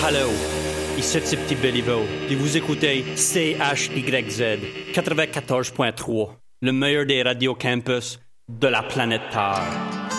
Allô, ici c'est Petit Béliveau, et vous écoutez CHYZ 94.3, le meilleur des radios campus de la planète Terre.